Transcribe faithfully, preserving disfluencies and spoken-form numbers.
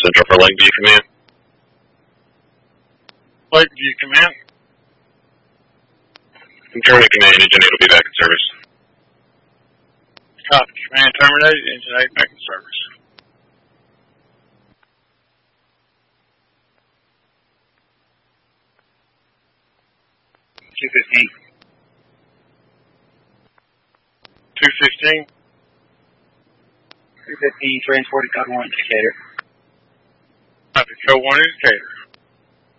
Central for Lakeview Command. Lakeview Command. Terminate Command, Engine eight will be back in service. Copy. Command terminated, Engine eight back in service. two fifteen. two fifteen. two fifteen, transported code one indicator. Copy. Code one indicator.